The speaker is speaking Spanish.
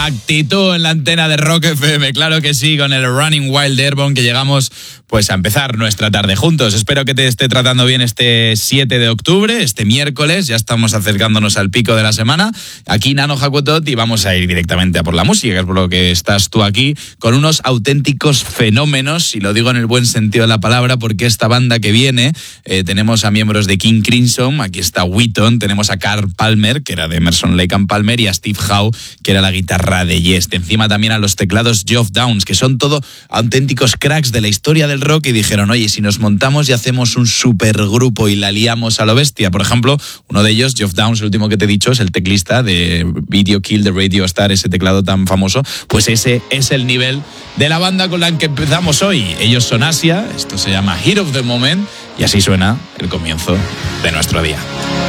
Actitud en la antena de Rock FM, claro que sí, con el Running Wild Airborne, que llegamos pues a empezar nuestra tarde juntos. Espero que te esté tratando bien este 7 de octubre, este miércoles. Ya estamos acercándonos al pico de la semana. Aquí Nano Hakutot y vamos a ir directamente a por la música, que es por lo que estás tú aquí, con unos auténticos fenómenos, y lo digo en el buen sentido de la palabra, porque esta banda que viene, tenemos a miembros de King Crimson, aquí está Wheaton, tenemos a Carl Palmer, que era de Emerson, Lake and Palmer, y a Steve Howe, que era la guitarra de Yes. Encima también a los teclados Geoff Downes, que son todo auténticos cracks de la historia del rock, y dijeron, oye, si nos montamos y hacemos un supergrupo y la liamos a lo bestia. Por ejemplo, uno de ellos, Geoff Downes, el último que te he dicho, es el teclista de Video Kill de Radio Star, ese teclado tan famoso. Pues ese es el nivel de la banda con la que empezamos hoy. Ellos son Asia, esto se llama Hit of the Moment, y así suena el comienzo de nuestro día.